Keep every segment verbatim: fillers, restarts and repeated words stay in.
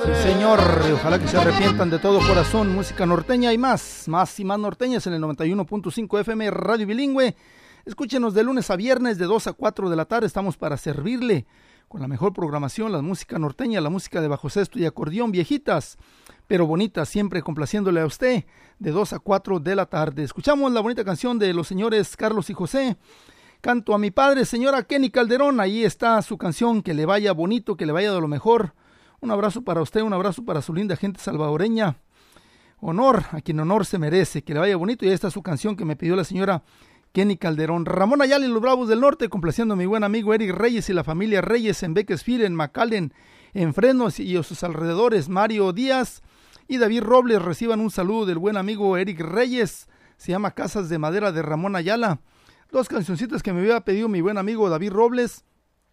Señor, ojalá que se arrepientan de todo corazón. Música norteña y más, más y más norteñas en el noventa y uno punto cinco F M Radio Bilingüe. Escúchenos de lunes a viernes de dos a cuatro de la tarde. Estamos para servirle con la mejor programación, la música norteña, la música de bajo sexto y acordeón, viejitas, pero bonitas, siempre complaciéndole a usted de dos a cuatro de la tarde. Escuchamos la bonita canción de los señores Carlos y José. Canto a mi padre, señora Kenny Calderón. Ahí está su canción, que le vaya bonito, que le vaya de lo mejor. Un abrazo para usted, un abrazo para su linda gente salvadoreña. Honor a quien honor se merece, que le vaya bonito. Y ahí está su canción que me pidió la señora Kenny Calderón. Ramón Ayala y los Bravos del Norte, complaciendo a mi buen amigo Eric Reyes y la familia Reyes en Bakersfield, en McAllen, en Fresnos y a sus alrededores. Mario Díaz y David Robles reciban un saludo del buen amigo Eric Reyes. Se llama Casas de Madera de Ramón Ayala. Dos cancioncitas que me había pedido mi buen amigo David Robles.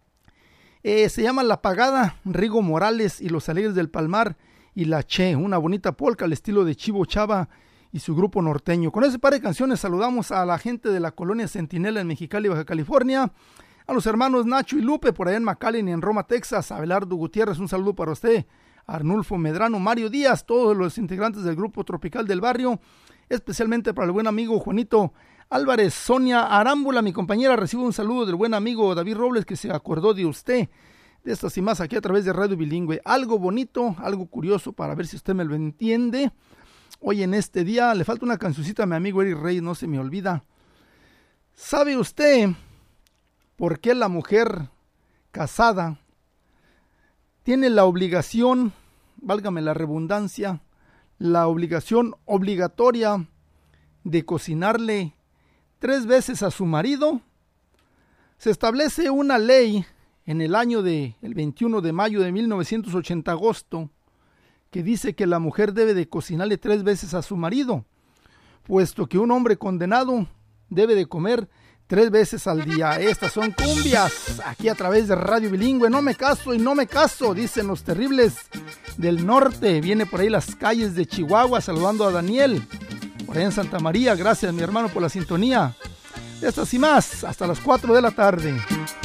Eh, se llama La Pagada, Rigo Morales y Los Alegres del Palmar y La Che, una bonita polca al estilo de Chivo Chava y su grupo norteño. Con ese par de canciones saludamos a la gente de la colonia Centinela en Mexicali, Baja California, a los hermanos Nacho y Lupe por allá en McAllen y en Roma, Texas, a Abelardo Gutiérrez, un saludo para usted, a Arnulfo Medrano, Mario Díaz, todos los integrantes del grupo Tropical del Barrio, especialmente para el buen amigo Juanito Álvarez, Sonia Arámbula, mi compañera, recibo un saludo del buen amigo David Robles, que se acordó de usted, de estas y más aquí a través de Radio Bilingüe. Algo bonito, algo curioso para ver si usted me lo entiende. Hoy en este día le falta una cancioncita a mi amigo Eric Reyes, no se me olvida. ¿Sabe usted por qué la mujer casada tiene la obligación, válgame la redundancia, la obligación obligatoria de cocinarle tres veces a su marido? Se establece una ley en el año de el veintiuno de mayo de mil novecientos ochenta, agosto, que dice que la mujer debe de cocinarle tres veces a su marido, puesto que un hombre condenado debe de comer tres veces al día. Estas son cumbias, aquí a través de Radio Bilingüe. No me caso y no me caso, dicen los terribles del norte. Viene por ahí las calles de Chihuahua saludando a Daniel, por ahí en Santa María. Gracias mi hermano por la sintonía. De estas y más, hasta las cuatro de la tarde.